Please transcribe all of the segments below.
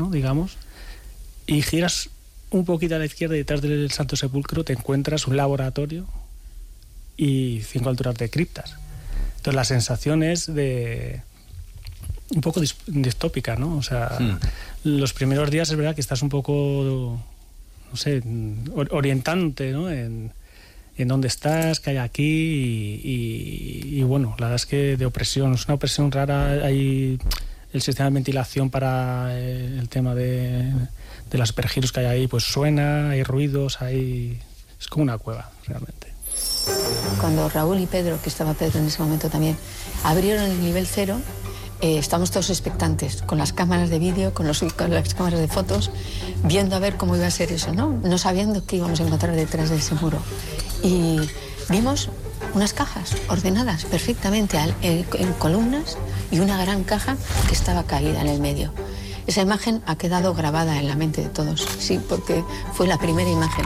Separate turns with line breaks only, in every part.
¿no? Digamos, y giras un poquito a la izquierda y detrás del Santo Sepulcro te encuentras un laboratorio y 5 alturas de criptas. Entonces la sensación es de un poco distópica, ¿no? O sea, los primeros días es verdad que estás un poco, no sé, orientándote, ¿no? En dónde estás, qué hay aquí y bueno, la verdad es que de opresión, es una opresión rara. Hay el sistema de ventilación para el tema de las pergiros que hay ahí, pues suena, hay ruidos, es como una cueva, realmente.
Cuando Raúl y Pedro, que estaba Pedro en ese momento también, abrieron el nivel 0, estábamos todos expectantes, con las cámaras de vídeo, con las cámaras de fotos, viendo a ver cómo iba a ser eso, no sabiendo qué íbamos a encontrar detrás de ese muro. Y vimos unas cajas ordenadas perfectamente en columnas y una gran caja que estaba caída en el medio. Esa imagen ha quedado grabada en la mente de todos, sí, porque fue la primera imagen.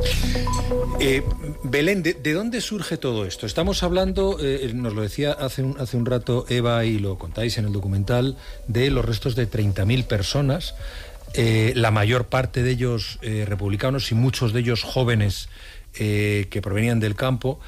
Belén, ¿de dónde surge todo esto? Estamos hablando, nos lo decía hace un rato Eva, y lo contáis en el documental, de los restos de 30.000 personas, la mayor parte de ellos republicanos y muchos de ellos jóvenes que provenían del campo,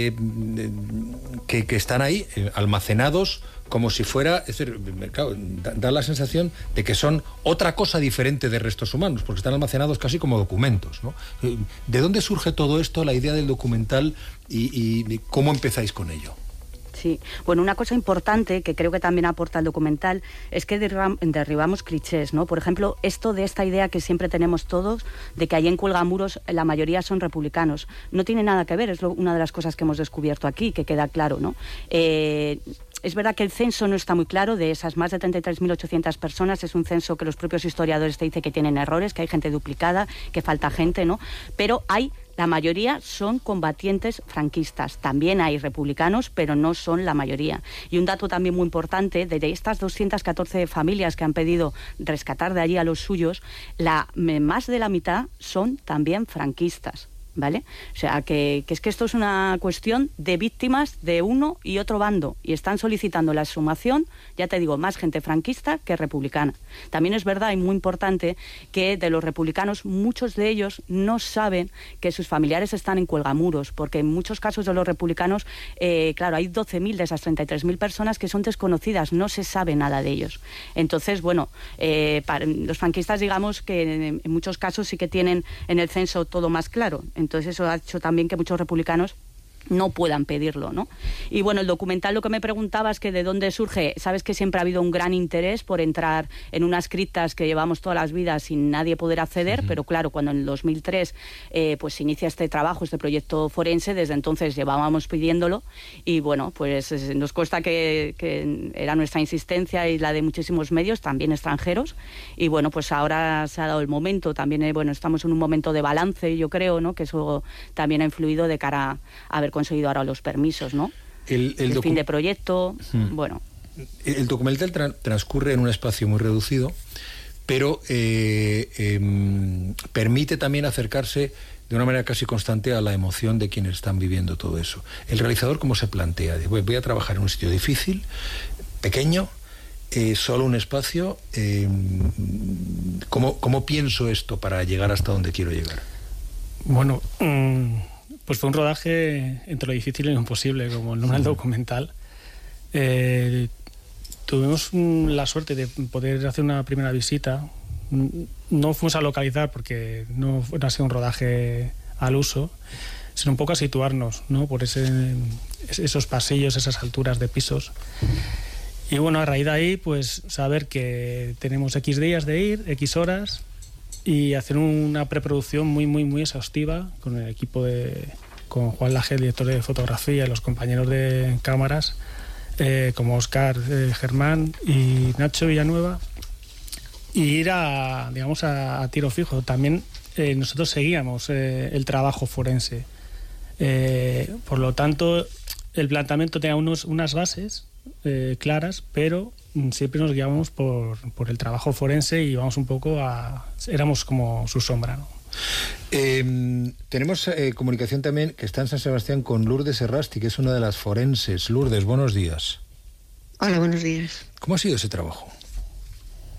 que están ahí almacenados como si fuera, es decir, claro, da la sensación de que son otra cosa diferente de restos humanos, porque están almacenados casi como documentos, ¿no? ¿De dónde surge todo esto, la idea del documental, y cómo empezáis con ello?
Sí, bueno, una cosa importante que creo que también aporta el documental es que derribamos clichés, ¿no? Por ejemplo, esta idea que siempre tenemos todos de que allí en Cuelgamuros la mayoría son republicanos. No tiene nada que ver, es una de las cosas que hemos descubierto aquí, que queda claro, ¿no? Es verdad que el censo no está muy claro. De esas más de 33.800 personas, es un censo que los propios historiadores te dicen que tienen errores, que hay gente duplicada, que falta gente, ¿no? Pero la mayoría son combatientes franquistas. También hay republicanos, pero no son la mayoría. Y un dato también muy importante, de estas 214 familias que han pedido rescatar de allí a los suyos, más de la mitad son también franquistas, ¿vale? O sea, que es que esto es una cuestión de víctimas de uno y otro bando, y están solicitando la exhumación, ya te digo, más gente franquista que republicana. También es verdad y muy importante que de los republicanos, muchos de ellos no saben que sus familiares están en Cuelgamuros, porque en muchos casos de los republicanos, claro, hay 12.000 de esas 33.000 personas que son desconocidas, no se sabe nada de ellos. Entonces, bueno, los franquistas, digamos que en muchos casos sí que tienen en el censo todo más claro. Entonces eso ha hecho también que muchos republicanos no puedan pedirlo, ¿no? Y bueno, el documental, lo que me preguntabas, que de dónde surge, sabes que siempre ha habido un gran interés por entrar en unas criptas que llevamos todas las vidas sin nadie poder acceder, pero claro, cuando en el 2003 pues se inicia este trabajo, este proyecto forense, desde entonces llevábamos pidiéndolo, y bueno, pues nos consta que era nuestra insistencia y la de muchísimos medios, también extranjeros, y bueno, pues ahora se ha dado el momento, también bueno, estamos en un momento de balance, yo creo, ¿no? Que eso también ha influido de cara a haber conseguido ahora los permisos, ¿no? El fin de proyecto, bueno.
El documental transcurre en un espacio muy reducido, pero permite también acercarse de una manera casi constante a la emoción de quienes están viviendo todo eso. El realizador, ¿cómo se plantea? Voy a trabajar en un sitio difícil, pequeño, solo un espacio. ¿Cómo pienso esto para llegar hasta donde quiero llegar?
Bueno, pues fue un rodaje entre lo difícil y lo imposible, como el nombre del documental. Tuvimos la suerte de poder hacer una primera visita. No fuimos a localizar porque no ha sido un rodaje al uso, sino un poco a situarnos, ¿no? Por esos pasillos, esas alturas de pisos. Y bueno, a raíz de ahí, pues saber que tenemos X días de ir, X horas, y hacer una preproducción muy, muy, muy exhaustiva con el equipo con Juan Laje, el director de fotografía, y los compañeros de cámaras, como Óscar Germán y Nacho Villanueva, y ir a tiro fijo. También nosotros seguíamos el trabajo forense. Por lo tanto, el planteamiento tenía unas bases claras, pero siempre nos guiábamos por el trabajo forense y íbamos un poco éramos como su sombra, ¿no?
Tenemos comunicación también, que está en San Sebastián, con Lourdes Errasti, que es una de las forenses. Lourdes, buenos días.
Hola, buenos días.
¿Cómo ha sido ese trabajo?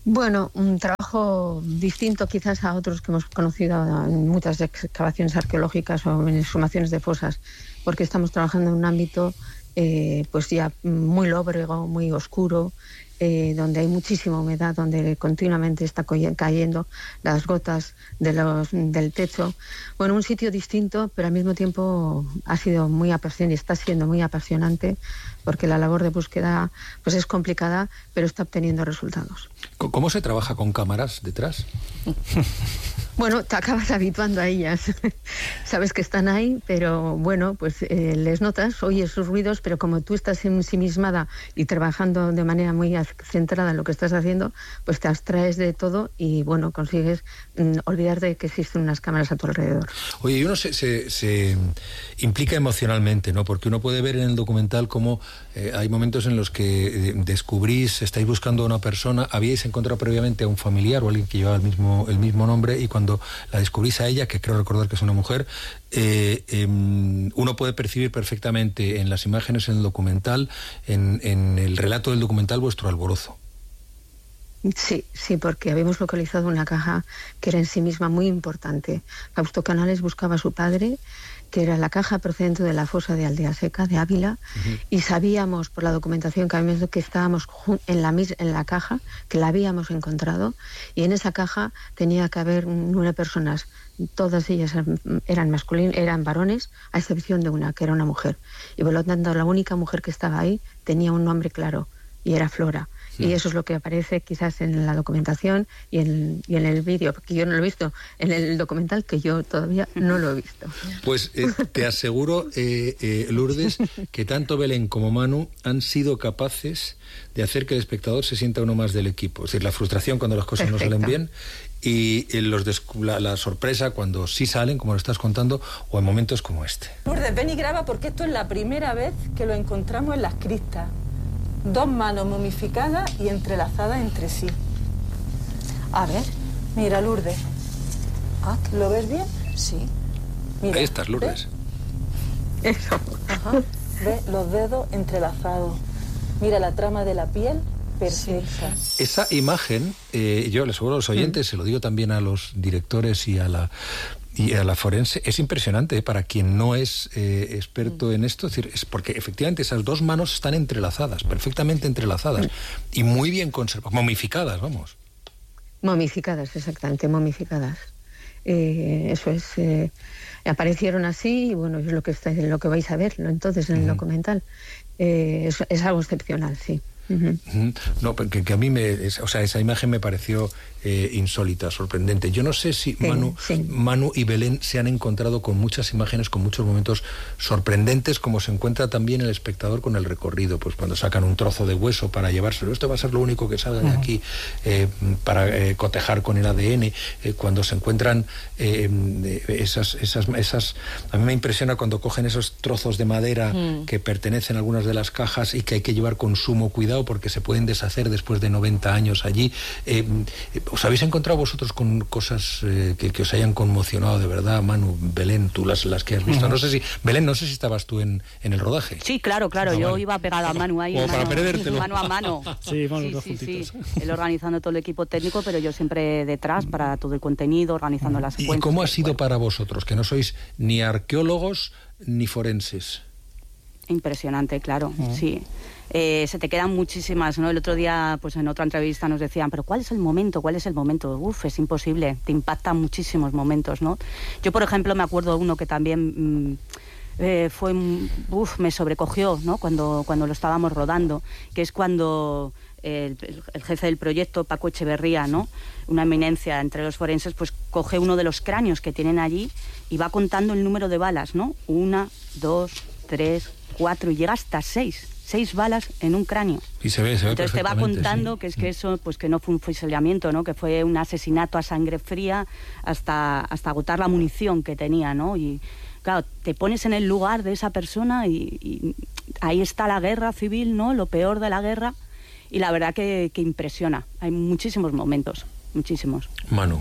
Bueno, un trabajo distinto quizás a otros que hemos conocido en muchas excavaciones arqueológicas o en exhumaciones de fosas, porque estamos trabajando en un ámbito pues ya muy lóbrego, muy oscuro, donde hay muchísima humedad, donde continuamente está cayendo las gotas del techo. Bueno, un sitio distinto, pero al mismo tiempo ha sido muy apasionante, está siendo muy apasionante, porque la labor de búsqueda pues es complicada, pero está obteniendo resultados.
¿Cómo se trabaja con cámaras detrás?
Bueno, te acabas habituando a ellas. Sabes que están ahí, pero bueno, pues les notas, oyes sus ruidos, pero como tú estás ensimismada y trabajando de manera muy centrada en lo que estás haciendo, pues te abstraes de todo y bueno, consigues olvidarte de que existen unas cámaras a tu alrededor.
Oye, y uno se implica emocionalmente, ¿no? Porque uno puede ver en el documental cómo hay momentos en los que descubrís, estáis buscando a una persona, habíais encontrado previamente a un familiar o alguien que llevaba el mismo nombre, y cuando la descubrís a ella, que creo recordar que es una mujer, uno puede percibir perfectamente en las imágenes, en el documental, en el relato del documental, vuestro alborozo.
Sí, porque habíamos localizado una caja que era en sí misma muy importante. Fausto Canales buscaba a su padre, que era la caja procedente de la fosa de Aldea Seca, de Ávila, y sabíamos por la documentación que habíamos que estábamos en la caja, que la habíamos encontrado, y en esa caja tenía que haber 9 personas. Todas ellas eran varones, a excepción de una, que era una mujer. Y por lo tanto, la única mujer que estaba ahí tenía un nombre claro, y era Flora. Y eso es lo que aparece quizás en la documentación y en el vídeo, porque yo no lo he visto en el documental, que yo todavía no lo he visto.
Pues te aseguro, Lourdes, que tanto Belén como Manu han sido capaces de hacer que el espectador se sienta uno más del equipo. Es decir, la frustración cuando las cosas no salen bien y la sorpresa cuando sí salen, como lo estás contando, o en momentos como este.
Lourdes, ven y graba, porque esto es la primera vez que lo encontramos en las cristas. 2 manos momificadas y entrelazadas entre sí. A ver, mira, Lourdes. ¿Lo ves bien?
Sí.
Mira, ahí estás, Lourdes.
Eso.
Ajá. ¿Ves los dedos entrelazados? Mira la trama de la piel, perfecta.
Sí. Esa imagen, yo le aseguro a los oyentes, se lo digo también a los directores y a la forense, es impresionante para quien no es experto en esto, es decir, es porque efectivamente esas 2 manos están entrelazadas, perfectamente entrelazadas, y muy bien conservadas, momificadas, vamos.
Momificadas, exactamente, momificadas. Eso es, aparecieron así, y bueno, es lo que vais a ver, entonces, en el documental. Es algo excepcional, sí.
No, que a mí esa imagen me pareció insólita, sorprendente. Yo no sé si Manu y Belén se han encontrado con muchas imágenes, con muchos momentos sorprendentes, como se encuentra también el espectador con el recorrido, pues cuando sacan un trozo de hueso para llevárselo, esto va a ser lo único que salga de aquí, para cotejar con el ADN, cuando se encuentran esas, a mí me impresiona cuando cogen esos trozos de madera que pertenecen a algunas de las cajas y que hay que llevar con sumo cuidado porque se pueden deshacer después de 90 años allí. ¿Os habéis encontrado vosotros con cosas que os hayan conmocionado de verdad, Manu, Belén, tú las que has visto? No sé si, Belén, no sé si estabas tú en el rodaje.
Sí, claro, yo iba pegada a Manu ahí.
Como para perdértelo.
Mano a mano.
Sí, vamos los dos juntitos.
Él organizando todo el equipo técnico, pero yo siempre detrás para todo el contenido, organizando las secuencias.
¿Y cómo ha sido para vosotros, que no sois ni arqueólogos ni forenses?
Impresionante, claro, sí. Se te quedan muchísimas, ¿no? El otro día, pues en otra entrevista nos decían, pero ¿cuál es el momento? Es imposible, te impactan muchísimos momentos, ¿no? Yo, por ejemplo, me acuerdo uno que también me sobrecogió, ¿no? Cuando lo estábamos rodando, que es cuando el jefe del proyecto, Paco Echeverría, ¿no? Una eminencia entre los forenses, pues coge uno de los cráneos que tienen allí y va contando el número de balas, ¿no? 1, 2, 3, 4 y llega hasta 6 balas en un cráneo.
Y se ve
entonces te va contando que es que eso, pues que no fue un fusilamiento, ¿no? Que fue un asesinato a sangre fría hasta agotar la munición que tenía, ¿no? Y claro, te pones en el lugar de esa persona y ahí está la guerra civil, ¿no? Lo peor de la guerra, y la verdad que impresiona. Hay muchísimos momentos, muchísimos.
Manu.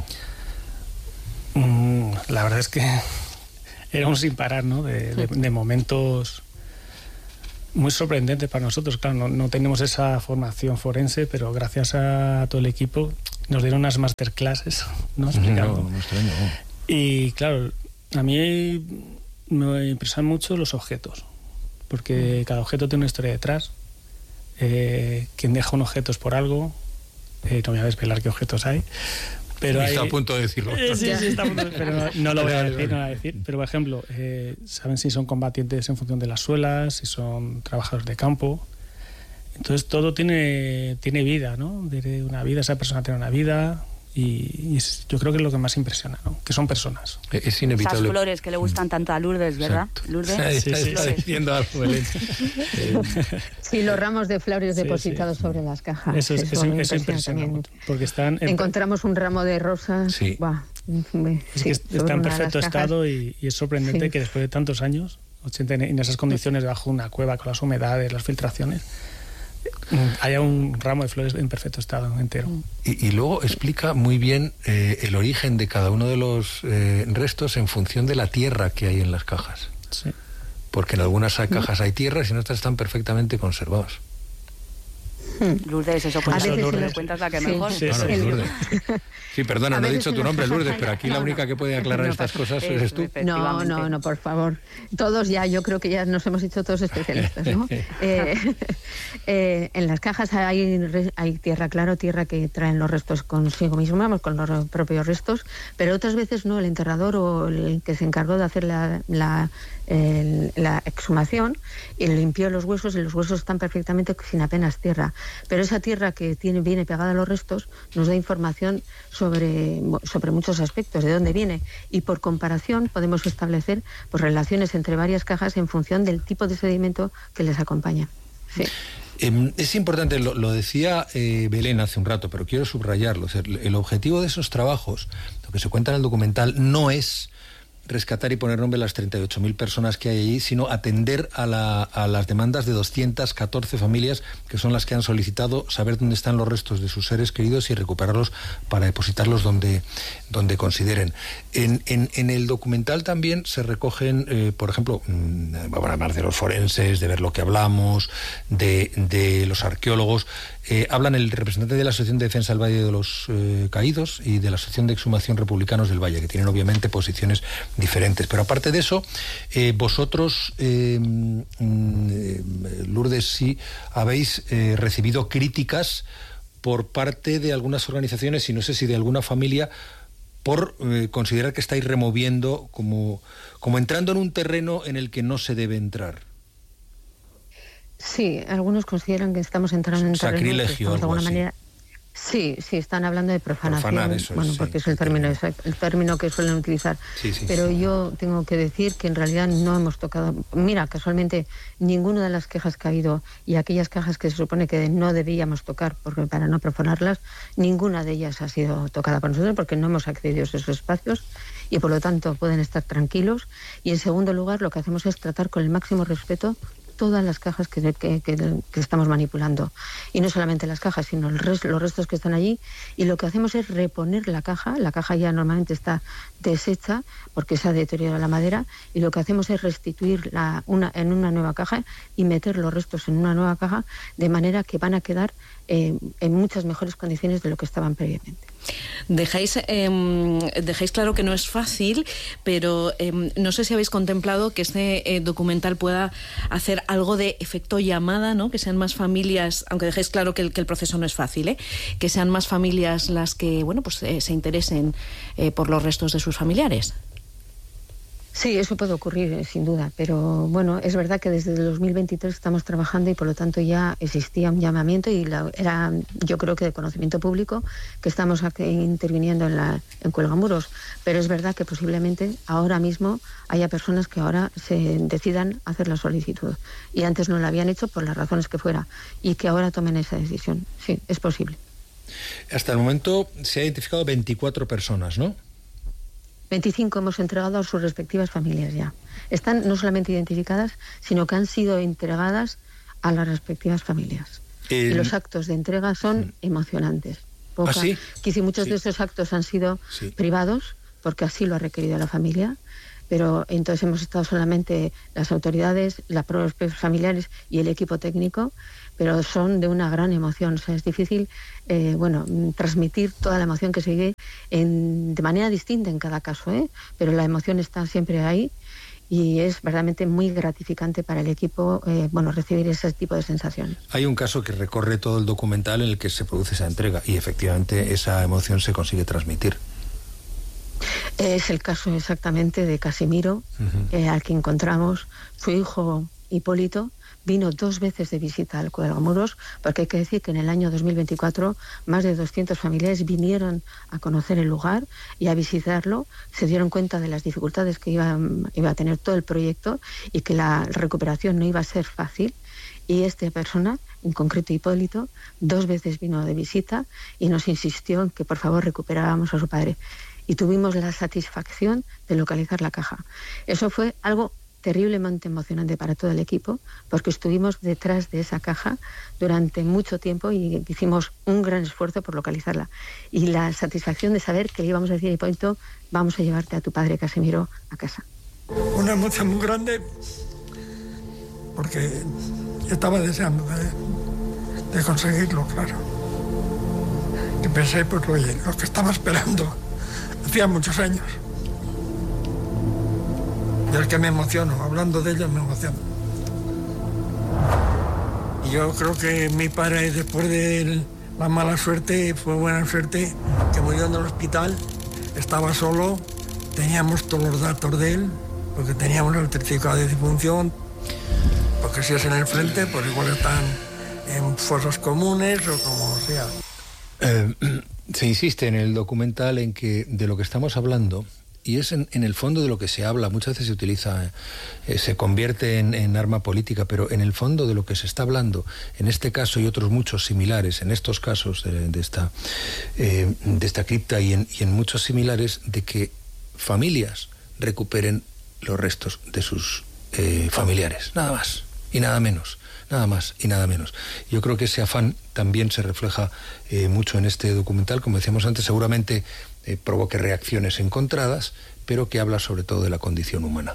La verdad es que era un sin parar, ¿no? De momentos Muy sorprendente para nosotros, claro, no tenemos esa formación forense, pero gracias a todo el equipo nos dieron unas masterclasses, ¿no? Explicando.
No extraño.
Y claro, a mí me impresionan mucho los objetos, porque cada objeto tiene una historia detrás. Quien deja un objeto es por algo, no voy a desvelar qué objetos hay, pero
está a punto de decirlo.
Sí, está a punto de, pero no lo voy a decir, Pero, por ejemplo, saben si son combatientes en función de las suelas, si son trabajadores de campo. Entonces todo tiene vida, ¿no? Tiene una vida, esa persona tiene una vida. Y yo creo que es lo que más impresiona, ¿no? Que son personas.
Es inevitable.
Esas flores que le gustan tanto a Lourdes, ¿verdad?
Exacto.
Lourdes.
Sí, está diciendo algo, Belén.
Sí, los ramos de flores depositados sobre las cajas.
Eso impresiona mucho, porque están...
Encontramos un ramo de rosas.
Sí.
Está en perfecto estado y es sorprendente que después de tantos años, en esas condiciones bajo una cueva con las humedades, las filtraciones, haya un ramo de flores en perfecto estado, entero.
Y luego explica muy bien el origen de cada uno de los restos en función de la tierra que hay en las cajas.
Sí.
Porque en algunas cajas hay tierras y en otras están perfectamente conservadas.
Lourdes, eso
Lourdes.
Cuentas la que mejor.
Sí,
Lourdes. Sí, perdona, no he dicho tu nombre, Lourdes, pero aquí la única que puede aclarar estas cosas eres tú.
No, por favor. Todos ya, yo creo que ya nos hemos hecho todos especialistas, ¿no? En las cajas hay tierra, claro, tierra que traen los restos consigo mismo, vamos, con los propios restos, pero otras veces no, el enterrador o el que se encargó de hacer la exhumación y limpió los huesos, y los huesos están perfectamente sin apenas tierra. Pero esa tierra que viene pegada a los restos nos da información sobre muchos aspectos, de dónde viene, y por comparación podemos establecer pues relaciones entre varias cajas en función del tipo de sedimento que les acompaña. Sí.
Es importante, lo decía Belén hace un rato, pero quiero subrayarlo. O sea, el objetivo de esos trabajos, lo que se cuenta en el documental, no es rescatar y poner nombre a las 38.000 personas que hay allí, sino atender a las demandas de 214 familias, que son las que han solicitado saber dónde están los restos de sus seres queridos y recuperarlos para depositarlos donde consideren. En el documental también se recogen, por ejemplo, vamos a hablar de los forenses, de ver lo que hablamos, de los arqueólogos. Hablan el representante de la Asociación de Defensa del Valle de los Caídos y de la Asociación de Exhumación Republicanos del Valle, que tienen obviamente posiciones diferentes. Pero aparte de eso, vosotros, Lourdes, sí habéis recibido críticas por parte de algunas organizaciones y no sé si de alguna familia por considerar que estáis removiendo, como entrando en un terreno en el que no se debe entrar.
Sí, algunos consideran que estamos entrando en un terreno
sacrilegio,
de alguna
así.
manera. Sí, están hablando de profanación.
Profanar, eso es,
bueno,
sí,
porque es el término que suelen utilizar.
Sí.
Pero yo tengo que decir que en realidad no hemos tocado. Mira, casualmente, ninguna de las quejas que ha habido y aquellas quejas que se supone que no debíamos tocar porque para no profanarlas, ninguna de ellas ha sido tocada por nosotros porque no hemos accedido a esos espacios y por lo tanto pueden estar tranquilos. Y en segundo lugar, lo que hacemos es tratar con el máximo respeto todas las cajas que estamos manipulando. Y no solamente las cajas, sino los restos que están allí. Y lo que hacemos es reponer la caja. La caja ya normalmente está deshecha porque se ha deteriorado la madera. Y lo que hacemos es restituir en una nueva caja y meter los restos en una nueva caja, de manera que van a quedar en muchas mejores condiciones de lo que estaban previamente.
Dejáis claro que no es fácil, pero no sé si habéis contemplado que este documental pueda hacer algo de efecto llamada, ¿no? Que sean más familias, aunque dejáis claro que el proceso no es fácil, que sean más familias las que se interesen por los restos de sus familiares.
Sí, eso puede ocurrir, sin duda, pero bueno, es verdad que desde el 2023 estamos trabajando y por lo tanto ya existía un llamamiento y era, yo creo que de conocimiento público, que estamos interviniendo en Cuelgamuros, pero es verdad que posiblemente ahora mismo haya personas que ahora se decidan hacer la solicitud y antes no la habían hecho por las razones que fuera y que ahora tomen esa decisión. Sí, es posible.
Hasta el momento se ha identificado 24 personas, ¿no?
25 hemos entregado a sus respectivas familias ya. Están no solamente identificadas, sino que han sido entregadas a las respectivas familias. Y los actos de entrega son emocionantes.
¿Sí?
Quizá muchos de esos actos han sido privados, porque así lo ha requerido la familia. pero entonces hemos estado solamente las autoridades, los propios familiares y el equipo técnico, pero son de una gran emoción. O sea, es difícil transmitir toda la emoción que se vive de manera distinta en cada caso, pero la emoción está siempre ahí y es verdaderamente muy gratificante para el equipo recibir ese tipo de sensación.
Hay un caso que recorre todo el documental en el que se produce esa entrega y efectivamente esa emoción se consigue transmitir.
Es el caso exactamente de Casimiro, al que encontramos. Su hijo Hipólito vino 2 veces de visita al Cuelgamuros, porque hay que decir que en el año 2024 más de 200 familiares vinieron a conocer el lugar y a visitarlo, se dieron cuenta de las dificultades que iba a tener todo el proyecto y que la recuperación no iba a ser fácil. Y esta persona, en concreto Hipólito, 2 veces vino de visita y nos insistió en que por favor recuperáramos a su padre. Y tuvimos la satisfacción de localizar la caja. Eso fue algo terriblemente emocionante para todo el equipo, porque estuvimos detrás de esa caja durante mucho tiempo y hicimos un gran esfuerzo por localizarla. Y la satisfacción de saber que le íbamos a decir a Hipólito, vamos a llevarte a tu padre Casimiro a casa.
Una emoción muy grande, porque estaba deseando de conseguirlo, claro. Y pensé, pues oye, lo que estaba esperando hacía muchos años. Y es que me emociono, hablando de ella me emociono. Y yo creo que mi padre, después de la mala suerte, fue buena suerte, que murió en el hospital, estaba solo, teníamos todos los datos de él, porque teníamos el certificado de defunción, porque si es en el frente, pues igual están en fosas comunes o como sea.
Se insiste en el documental en que de lo que estamos hablando, y es en el fondo de lo que se habla, muchas veces se utiliza, se convierte en arma política, pero en el fondo de lo que se está hablando, en este caso y otros muchos similares, en estos casos de esta cripta y en muchos similares, de que familias recuperen los restos de sus familiares, nada más y nada menos. Nada más y nada menos. Yo creo que ese afán también se refleja mucho en este documental, como decíamos antes, seguramente provoque reacciones encontradas, pero que habla sobre todo de la condición humana.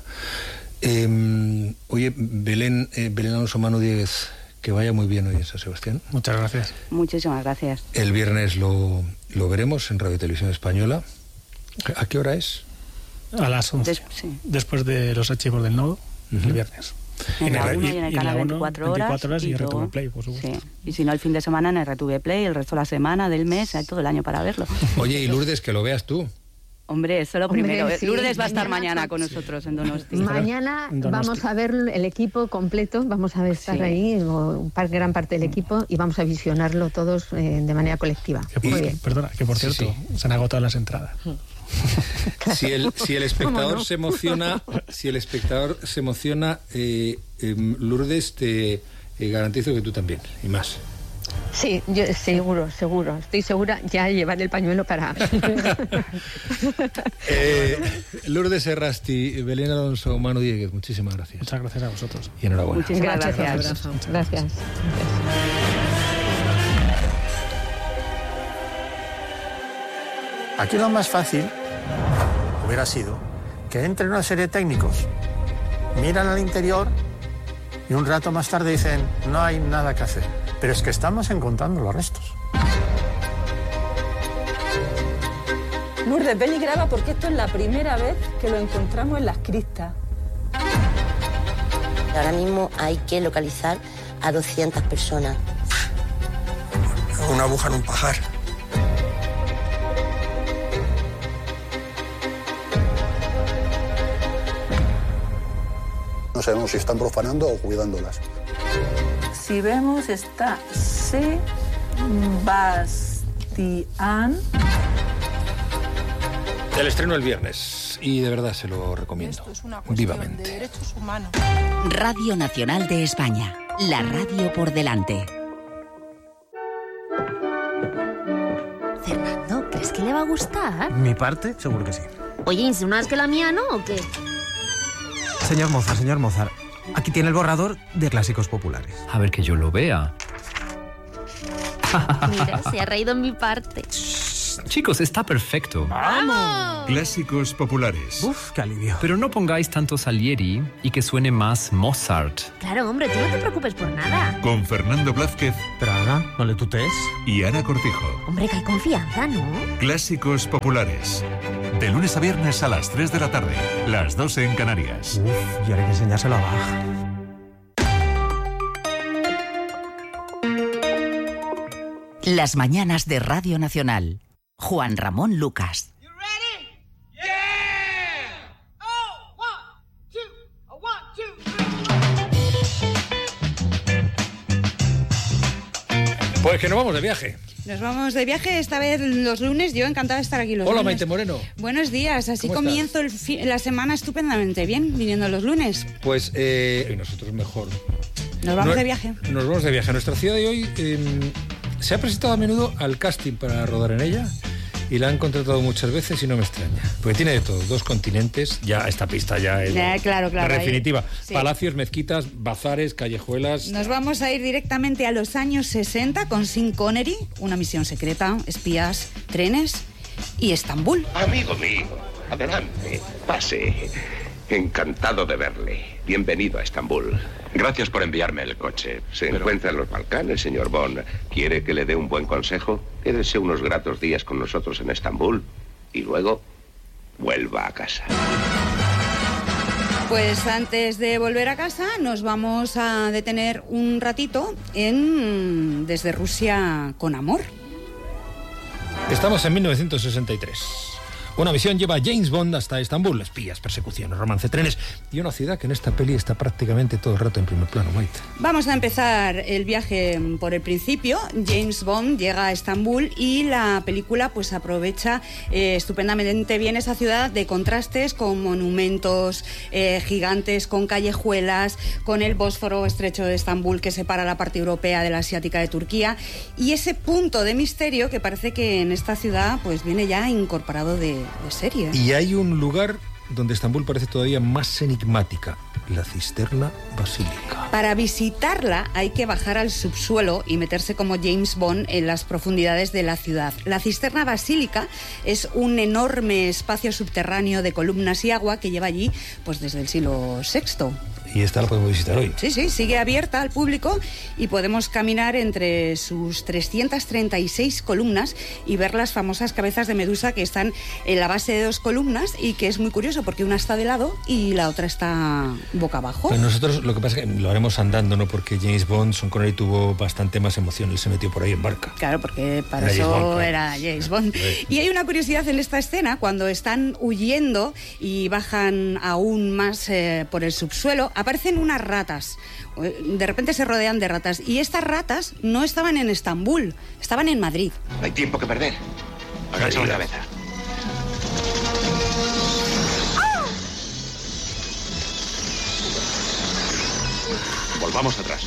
Oye, Belén Alonso Manu Dieguez, que vaya muy bien hoy en San Sebastián.
Muchas gracias.
Muchísimas gracias.
El viernes lo veremos en Radio Televisión Española. ¿A qué hora es?
A las 11.
Sí.
Después de los archivos del nodo, el viernes.
En la 1 y en el canal 24 horas
y RTV Play, por supuesto.
Sí. Y si no, el fin de semana en el RTV Play, el resto de la semana, del mes, hay todo el año para verlo.
Oye, y Lourdes, que lo veas tú.
Hombre, eso lo primero.
Sí.
Lourdes va a estar mañana con nosotros en Donosti.
Mañana vamos a ver el equipo completo, vamos a estar ahí, gran parte del equipo, y vamos a visionarlo todos de manera colectiva.
Muy bien. Perdona, que por cierto, se han agotado las entradas.
Si el espectador se emociona, Lourdes, te garantizo que tú también, y más.
Sí, yo seguro, estoy segura, ya llevar el pañuelo para...
Lourdes Errasti, Belén Alonso Manu Dieguez, muchísimas gracias.
Muchas gracias a vosotros.
Y enhorabuena.
Muchísimas gracias.
Gracias.
Aquí lo más fácil hubiera sido que entre una serie de técnicos, miran al interior y un rato más tarde dicen, no hay nada que hacer. Pero es que estamos encontrando los restos.
Lourdes, ven y graba porque esto es la primera vez que lo encontramos en las cristas.
Ahora mismo hay que localizar a 200 personas.
Una aguja en un pajar.
No sabemos si están profanando o cuidándolas.
Si vemos, está Sebastián.
El estreno el viernes y de verdad se lo recomiendo.
Esto es una cuestión
vivamente.
de derechos humanos.
Radio Nacional de España, la radio por delante.
Fernando, ¿crees que le va a gustar?
Mi parte, seguro que sí.
Oye, ¿insinúas que la mía no o qué?
Señor Mozart, aquí tiene el borrador de clásicos populares.
A ver que yo lo vea.
Mira, se ha reído en mi parte.
Chicos, está perfecto.
¡Vamos!
Clásicos populares.
Uf, qué alivio.
Pero no pongáis tanto Salieri y que suene más Mozart.
Claro, hombre, tú no te preocupes por nada.
Con Fernando Blázquez.
Pero Ana, no le tutees.
Y Ana Cortijo.
Hombre, que hay confianza, ¿no?
Clásicos populares. De lunes a viernes a las 3 de la tarde. Las 12 en Canarias.
Uf, y ahora hay que enseñárselo a Bach.
Las mañanas de Radio Nacional. Juan Ramón Lucas.
Pues que nos vamos de viaje.
Nos vamos de viaje esta vez los lunes. Yo encantada de estar aquí los lunes.
Hola, Maite Moreno.
Buenos días. Así comienzo la semana estupendamente bien, viniendo los lunes.
Pues y nosotros mejor.
Nos vamos de viaje.
Nos vamos de viaje. Nuestra ciudad de hoy se ha presentado a menudo al casting para rodar en ella y la han contratado muchas veces y no me extraña. Porque tiene de todo, 2 continentes, ya esta pista ya es
claro,
definitiva.
Sí.
Palacios, mezquitas, bazares, callejuelas.
Nos vamos a ir directamente a los años 60 con Sean Connery, Una misión secreta, espías, trenes y Estambul.
Amigo mío, adelante, pase. Encantado de verle. Bienvenido a Estambul.
Gracias por enviarme el coche.
Se encuentra en los Balcanes, señor Bond. ¿Quiere que le dé un buen consejo? Quédese unos gratos días con nosotros en Estambul y luego vuelva a casa.
Pues antes de volver a casa nos vamos a detener un ratito en Desde Rusia con amor.
Estamos en 1963. Una misión lleva a James Bond hasta Estambul. Espías, persecuciones, romance, trenes y una ciudad que en esta peli está prácticamente todo el rato en primer plano, Maite.
Vamos a empezar el viaje por el principio. James Bond llega a Estambul y la película pues aprovecha estupendamente bien esa ciudad de contrastes, con monumentos gigantes, con callejuelas, con el Bósforo estrecho de Estambul que separa la parte europea de la asiática de Turquía, y ese punto de misterio que parece que en esta ciudad pues viene ya incorporado de serie.
Y hay un lugar donde Estambul parece todavía más enigmática, la Cisterna Basílica.
Para visitarla hay que bajar al subsuelo y meterse como James Bond en las profundidades de la ciudad. La Cisterna Basílica es un enorme espacio subterráneo de columnas y agua que lleva allí pues desde el siglo VI.
Y esta la podemos visitar hoy.
Sí, sigue abierta al público y podemos caminar entre sus 336 columnas y ver las famosas cabezas de Medusa que están en la base de 2 columnas y que es muy curioso porque una está de lado y la otra está boca abajo.
Pero nosotros lo que pasa es que lo haremos andando, ¿no? Porque James Bond, Sean Connery, tuvo bastante más emoción. Él se metió por ahí en barca.
Claro, porque para eso era James Bond. Y hay una curiosidad en esta escena, cuando están huyendo y bajan aún más por el subsuelo, aparecen unas ratas. De repente se rodean de ratas. Y estas ratas no estaban en Estambul, estaban en Madrid.
No hay tiempo que perder. Agacha la cabeza. Volvamos atrás.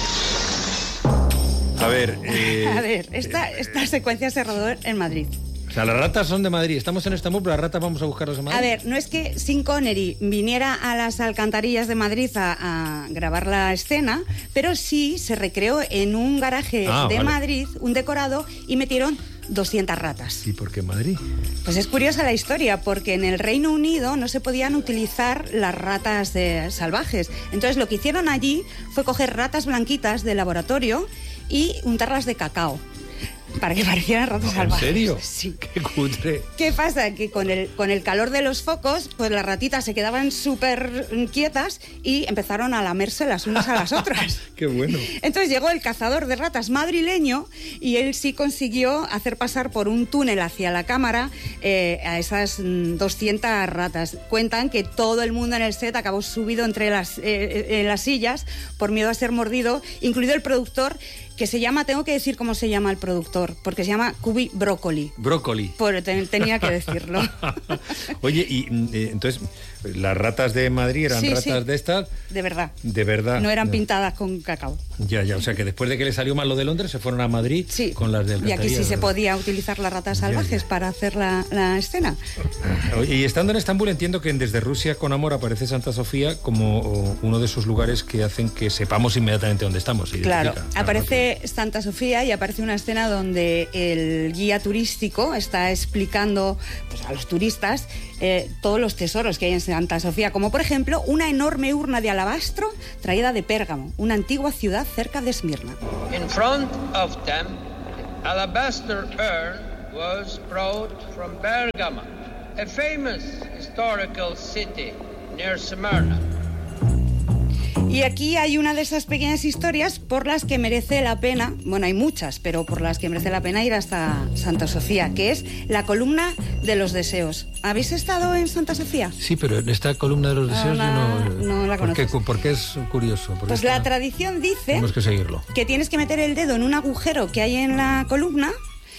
A ver,
esta secuencia se rodó en Madrid.
O sea, las ratas son de Madrid. Estamos en Estambul, pero las ratas vamos a buscarlas en Madrid.
A ver, no es que Sean Connery viniera a las alcantarillas de Madrid a grabar la escena, pero sí se recreó en un garaje de Madrid, un decorado, y metieron 200 ratas.
¿Y por qué Madrid?
Pues es curiosa la historia, porque en el Reino Unido no se podían utilizar las ratas salvajes. Entonces lo que hicieron allí fue coger ratas blanquitas de laboratorio y untarlas de cacao, para que parecieran ratas salvajes.
¿En serio?
Sí.
¡Qué cutre!
¿Qué pasa? Que con el calor de los focos, pues las ratitas se quedaban súper quietas y empezaron a lamerse las unas a las otras.
¡Qué bueno!
Entonces llegó el cazador de ratas madrileño y él sí consiguió hacer pasar por un túnel hacia la cámara a esas 200 ratas. Cuentan que todo el mundo en el set acabó subido entre las sillas por miedo a ser mordido, incluido el productor, que se llama, tengo que decir cómo se llama el productor, porque se llama Cubi Broccoli.
Brócoli.
Tenía que decirlo.
Oye, y entonces, las ratas de Madrid eran ratas de estas...
De verdad.
De verdad.
No eran pintadas con cacao.
Ya, o sea que después de que le salió mal lo de Londres, se fueron a Madrid con las de
y aquí sí se podía utilizar las ratas salvajes para hacer la escena.
Oye, y estando en Estambul, entiendo que en Desde Rusia con amor aparece Santa Sofía como uno de esos lugares que hacen que sepamos inmediatamente dónde estamos.
Claro, aparece de Santa Sofía y aparece una escena donde el guía turístico está explicando, pues, a los turistas todos los tesoros que hay en Santa Sofía, como por ejemplo una enorme urna de alabastro traída de Pérgamo, una antigua ciudad cerca de Esmirna.
In front of them, alabaster urn was brought from Bergamo, a famous historical city near Smyrna.
Y aquí hay una de esas pequeñas historias por las que merece la pena, bueno, hay muchas, pero por las que merece la pena ir hasta Santa Sofía, que es la columna de los deseos. ¿Habéis estado en Santa Sofía?
Sí, pero en esta columna de los deseos
no la conoces.
¿Por qué es curioso?
Pues la tradición dice
tenemos que seguirlo.
Que tienes que meter el dedo en un agujero que hay en la columna,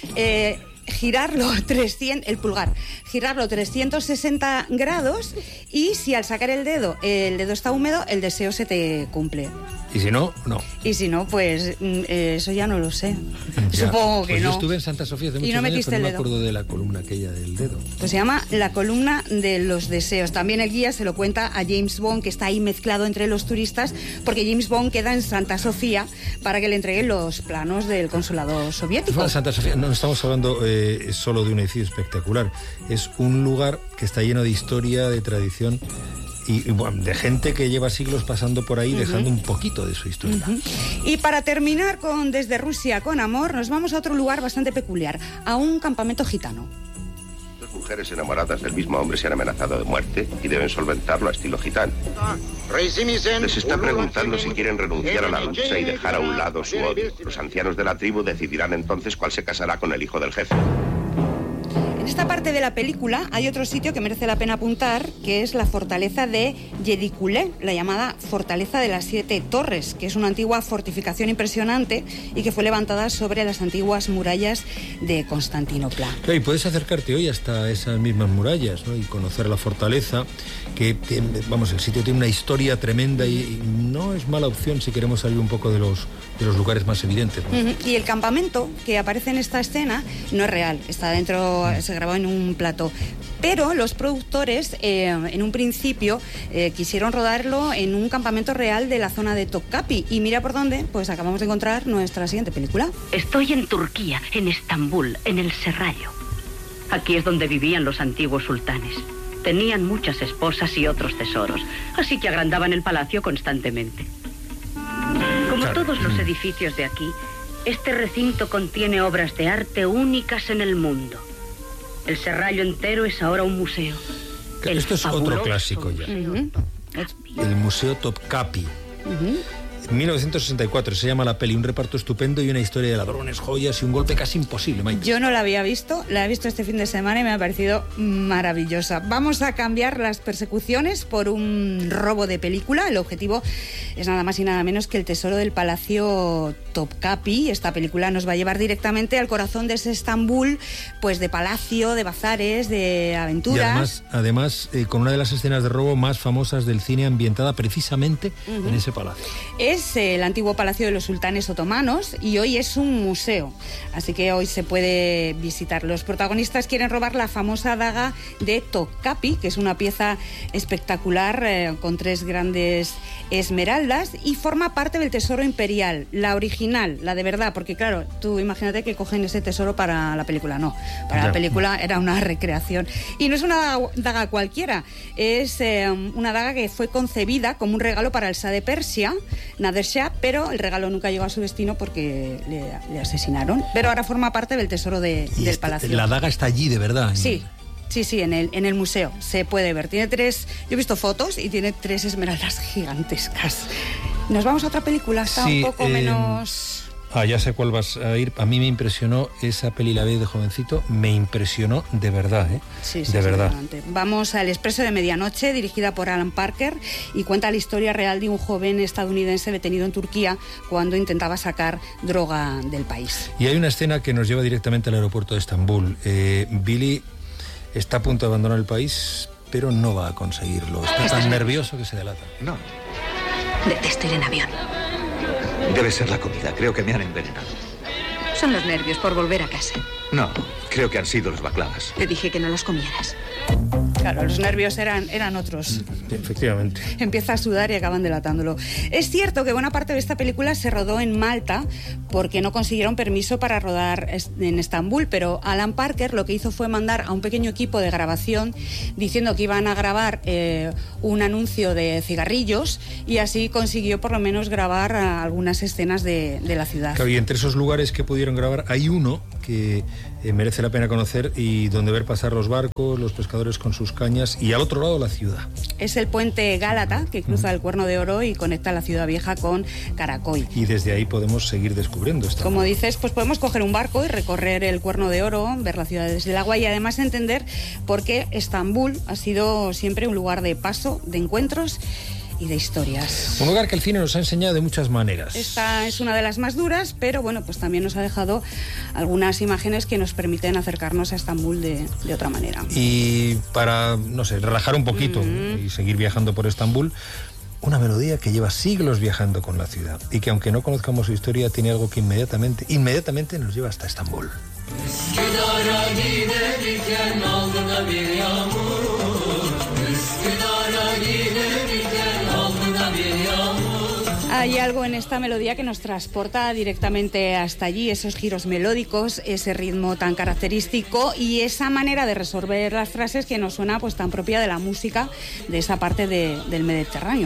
girarlo el pulgar, girarlo 360 grados y si al sacar el dedo está húmedo, el deseo se te cumple.
Y si no, no.
Y si no, pues eso ya no lo sé.
Ya.
Supongo que
pues
no.
Yo estuve en Santa Sofía hace muchos años, pero no me acuerdo de la columna aquella del dedo.
Pues se llama la columna de los deseos. También el guía se lo cuenta a James Bond, que está ahí mezclado entre los turistas, porque James Bond queda en Santa Sofía para que le entreguen los planos del consulado soviético.
Bueno, Santa Sofía, no estamos hablando solo de un edificio espectacular. Es un lugar que está lleno de historia, de tradición y bueno, de gente que lleva siglos pasando por ahí, dejando un poquito de su historia.
Y para terminar con Desde Rusia con Amor, nos vamos a otro lugar bastante peculiar, a un campamento gitano.
Dos mujeres enamoradas del mismo hombre se han amenazado de muerte y deben solventarlo a estilo gitano. Les está preguntando si quieren renunciar a la lucha y dejar a un lado su odio. Los ancianos de la tribu decidirán entonces cuál se casará con el hijo del jefe.
En esta parte de la película hay otro sitio que merece la pena apuntar, que es la fortaleza de Yedikulé, la llamada Fortaleza de las 7 Torres, que es una antigua fortificación impresionante y que fue levantada sobre las antiguas murallas de Constantinopla.
Claro, y puedes acercarte hoy hasta esas mismas murallas, ¿no? Y conocer la fortaleza, que vamos, el sitio tiene una historia tremenda y no es mala opción si queremos salir un poco de los lugares más evidentes, ¿no?
Y el campamento que aparece en esta escena no es real, está dentro, se grabó en un plató. Pero los productores, en un principio, quisieron rodarlo en un campamento real de la zona de Topkapi. Y mira por dónde, pues acabamos de encontrar nuestra siguiente película.
Estoy en Turquía, en Estambul, en el Serrallo. Aquí es donde vivían los antiguos sultanes. Tenían muchas esposas y otros tesoros, así que agrandaban el palacio constantemente. Como todos los edificios de aquí, este recinto contiene obras de arte únicas en el mundo. El Serrallo entero es ahora un museo.
Esto es otro clásico ya. El Museo Topkapi. 1964 se llama la peli, un reparto estupendo y una historia de ladrones, joyas y un golpe casi imposible, Maite.
Yo no la había visto, la he visto este fin de semana y me ha parecido maravillosa. Vamos a cambiar las persecuciones por un robo de película. El objetivo es nada más y nada menos que el tesoro del Palacio Topkapi. Esta película nos va a llevar directamente al corazón de ese Estambul, pues de palacio, de bazares, de aventuras.
Y además con una de las escenas de robo más famosas del cine, ambientada precisamente en ese palacio.
Es el antiguo palacio de los sultanes otomanos y hoy es un museo, así que hoy se puede visitar. Los protagonistas quieren robar la famosa daga de Topkapi, que es una pieza espectacular con 3 grandes esmeraldas y forma parte del tesoro imperial, la original, la de verdad, porque claro, tú imagínate que cogen ese tesoro para la película, no, para la película era una recreación. Y no es una daga cualquiera, es una daga que fue concebida como un regalo para el Shah de Persia, Nader Shah, pero el regalo nunca llegó a su destino porque le asesinaron. Pero ahora forma parte del tesoro del palacio.
La daga está allí, de verdad.
Sí, en el museo se puede ver. Tiene 3, yo he visto fotos y tiene 3 esmeraldas gigantescas. Nos vamos a otra película, está un poco menos...
ya sé cuál vas a ir. A mí me impresionó esa peli, la vi de jovencito, me impresionó de verdad,
Sí,
de verdad.
Vamos al Expreso de Medianoche, dirigida por Alan Parker, y cuenta la historia real de un joven estadounidense detenido en Turquía cuando intentaba sacar droga del país.
Y hay una escena que nos lleva directamente al aeropuerto de Estambul. Billy está a punto de abandonar el país, pero no va a conseguirlo. Está tan nervioso que se delata.
No.
Detesto ir en avión.
Debe ser la comida. Creo que me han envenenado.
Son los nervios por volver a casa.
No, creo que han sido los baklavas.
Te dije que no los comieras.
Claro, los nervios eran otros.
Efectivamente.
Empieza a sudar y acaban delatándolo. Es cierto que buena parte de esta película se rodó en Malta porque no consiguieron permiso para rodar en Estambul, pero Alan Parker lo que hizo fue mandar a un pequeño equipo de grabación diciendo que iban a grabar un anuncio de cigarrillos y así consiguió por lo menos grabar algunas escenas de la ciudad.
Claro, y entre esos lugares que pudieron grabar hay uno que merece la pena conocer y donde ver pasar los barcos, los pescadores con sus cañas y al otro lado la ciudad.
Es el puente Gálata que cruza el Cuerno de Oro y conecta la ciudad vieja con Karaköy.
Y desde ahí podemos seguir descubriendo esto.
Como dices, pues podemos coger un barco y recorrer el Cuerno de Oro, ver la ciudad desde el agua y además entender por qué Estambul ha sido siempre un lugar de paso, de encuentros y de historias.
Un lugar que el cine nos ha enseñado de muchas maneras.
Esta es una de las más duras, pero bueno, pues también nos ha dejado algunas imágenes que nos permiten acercarnos a Estambul de otra manera.
Y para, no sé, relajar un poquito y seguir viajando por Estambul, una melodía que lleva siglos viajando con la ciudad y que aunque no conozcamos su historia tiene algo que inmediatamente nos lleva hasta Estambul.
Hay algo en esta melodía que nos transporta directamente hasta allí, esos giros melódicos, ese ritmo tan característico y esa manera de resolver las frases que nos suena pues tan propia de la música de esa parte del Mediterráneo.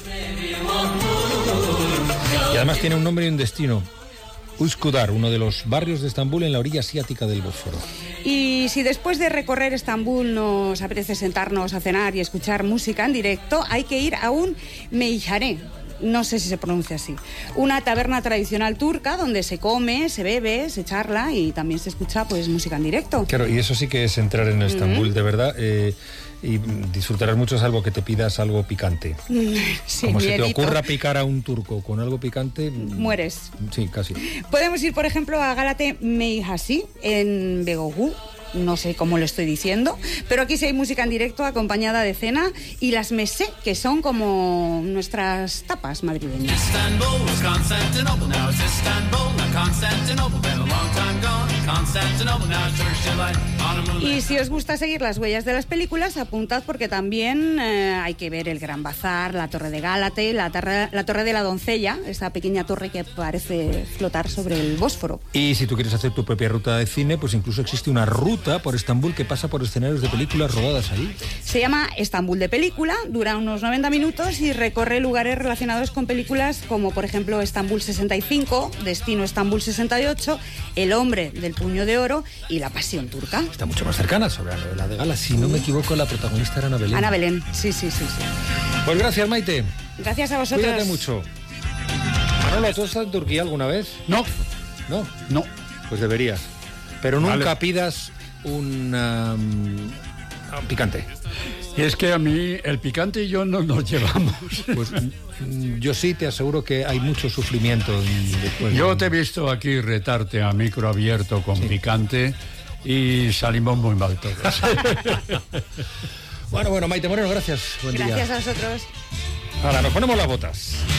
Y además tiene un nombre y un destino. Üsküdar, uno de los barrios de Estambul en la orilla asiática del Bósforo.
Y si después de recorrer Estambul nos apetece sentarnos a cenar y escuchar música en directo, hay que ir a un meyhane. No sé si se pronuncia así. Una taberna tradicional turca donde se come, se bebe, se charla y también se escucha pues música en directo.
Claro, y eso sí que es entrar en Estambul, de verdad. Y disfrutarás mucho salvo que te pidas algo picante.
Sí,
como
miedito.
se te ocurra picar a un turco con algo picante...
mueres.
Sí, casi.
Podemos ir, por ejemplo, a Galate Meyhasi en Beyoğlu. No sé cómo lo estoy diciendo, pero aquí sí hay música en directo acompañada de cena y las mesé, que son como nuestras tapas madrileñas. Y si os gusta seguir las huellas de las películas, apuntad porque también hay que ver el Gran Bazar, la Torre de Gálate, la Torre de la Doncella, esa pequeña torre que parece flotar sobre el Bósforo.
Y si tú quieres hacer tu propia ruta de cine, pues incluso existe una ruta por Estambul que pasa por escenarios de películas rodadas ahí.
Se llama Estambul de Película, dura unos 90 minutos y recorre lugares relacionados con películas como por ejemplo Estambul 65, Destino Estambul 68, El hombre del puño de oro y La pasión turca.
Está mucho más cercana sobre la novela de Gala. Si no me equivoco, la protagonista era Ana Belén.
Ana Belén, sí.
Pues gracias, Maite.
Gracias a vosotros.
Cuídate mucho. Manolo, ¿tú has estado en Turquía alguna vez?
No.
Pues deberías. Pero nunca pidas un picante.
Y es que a mí el picante y yo no nos llevamos.
Pues yo sí te aseguro que hay mucho sufrimiento después.
Yo te he visto aquí retarte a micro abierto con picante y salimos muy mal todos.
Bueno, Maite Moreno, gracias. Buen día.
Gracias a vosotros.
Ahora nos ponemos las botas.